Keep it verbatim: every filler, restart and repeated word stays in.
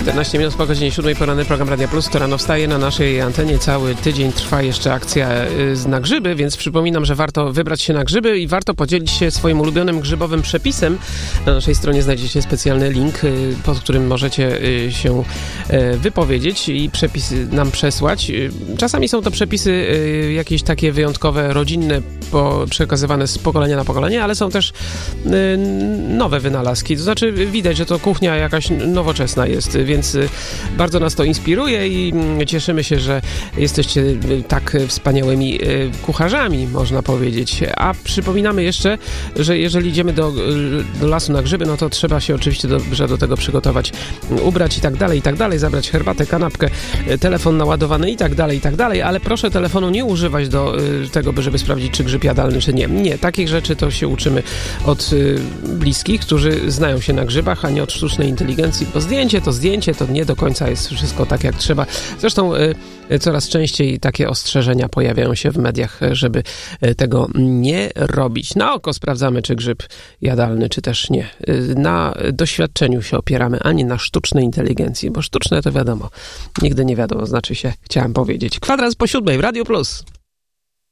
czternaście minut po godzinie siódmej, poranny program Radia Plus. To rano wstaje na naszej antenie. Cały tydzień trwa jeszcze akcja na grzyby, więc przypominam, że warto wybrać się na grzyby i warto podzielić się swoim ulubionym grzybowym przepisem. Na naszej stronie znajdziecie specjalny link, pod którym możecie się wypowiedzieć i przepisy nam przesłać. Czasami są to przepisy jakieś takie wyjątkowe, rodzinne, po, przekazywane z pokolenia na pokolenie, ale są też nowe wynalazki. To znaczy widać, że to kuchnia jakaś nowoczesna jest, więc bardzo nas to inspiruje i cieszymy się, że jesteście tak wspaniałymi kucharzami, można powiedzieć. A przypominamy jeszcze, że jeżeli idziemy do, do lasu na grzyby, no to trzeba się oczywiście dobrze do tego przygotować, ubrać i tak dalej, i tak dalej, zabrać herbatę, kanapkę, telefon naładowany i tak dalej, i tak dalej, ale proszę telefonu nie używać do tego, żeby sprawdzić, czy grzyb jadalny, czy nie. Nie, takich rzeczy to się uczymy od bliskich, którzy znają się na grzybach, a nie od sztucznej inteligencji, bo zdjęcie to zdjęcie, to nie do końca jest wszystko tak, jak trzeba. Zresztą y, coraz częściej takie ostrzeżenia pojawiają się w mediach, żeby y, tego nie robić. Na oko sprawdzamy, czy grzyb jadalny, czy też nie. Y, na doświadczeniu się opieramy, a nie na sztucznej inteligencji, bo sztuczne to wiadomo, nigdy nie wiadomo, znaczy się, chciałem powiedzieć. Kwadrans po siódmej w Radio Plus.